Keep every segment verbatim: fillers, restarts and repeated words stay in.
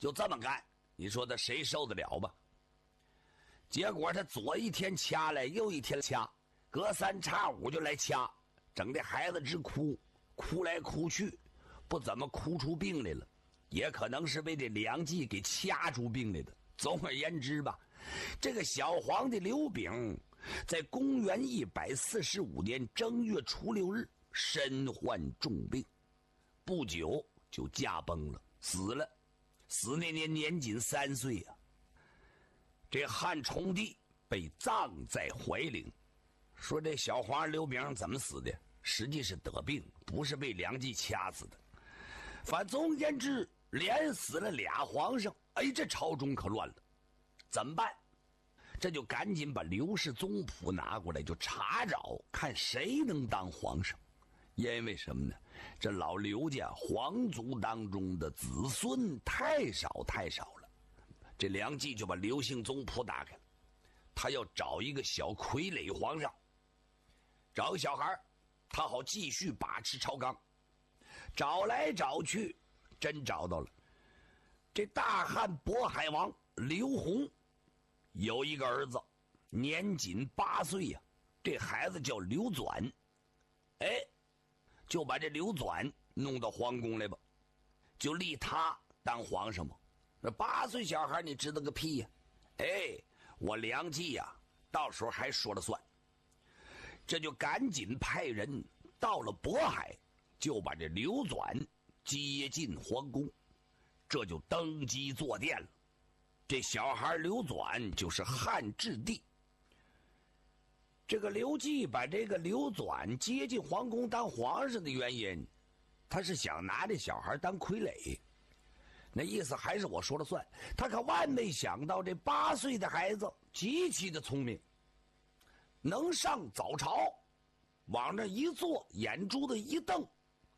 就这么干，你说他谁受得了吧？结果他左一天掐来，右一天掐，隔三差五就来掐，整的孩子直哭，哭来哭去，不怎么哭出病来了，也可能是被这两剂给掐出病来的。总而言之吧，这个小皇帝刘炳在公元一百四十五年正月初六日身患重病，不久就驾崩了，死了。死那年年仅三岁啊。这汉崇帝被葬在怀陵。说这小皇上刘炳怎么死的？实际是得病，不是被梁冀掐死的。反总而言之，连死了俩皇上。哎，这朝中可乱了，怎么办？这就赶紧把刘氏宗谱拿过来，就查找看谁能当皇上。因为什么呢？这老刘家皇族当中的子孙太少太少了。这梁冀就把刘姓宗谱打开，他要找一个小傀儡皇上，找个小孩，他好继续把持朝纲。找来找去，真找到了。这大汉渤海王刘宏有一个儿子，年仅八岁呀、啊，这孩子叫刘转。哎，就把这刘转弄到皇宫来吧，就立他当皇上嘛。那八岁小孩你知道个屁呀、啊！哎，我梁冀呀、啊，到时候还说了算。这就赶紧派人到了渤海，就把这刘转接进皇宫。这就登基坐殿了。这小孩刘转就是汉质帝。这个刘季把这个刘转接进皇宫当皇上的原因，他是想拿这小孩当傀儡。那意思还是我说了算。他可万没想到，这八岁的孩子极其的聪明，能上早朝，往那一坐，眼珠子一瞪。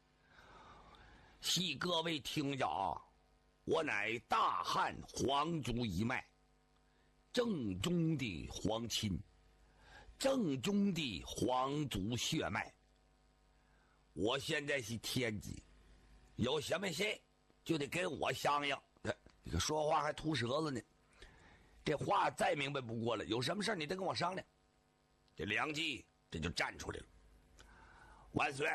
系各位听着啊，我乃大汉皇族一脉，正宗的皇亲，正宗的皇族血脉。我现在是天子，有什么事就得跟我商量。这个说话还吐舌子呢，这话再明白不过了。有什么事你得跟我商量。这梁冀这就站出来了，万岁！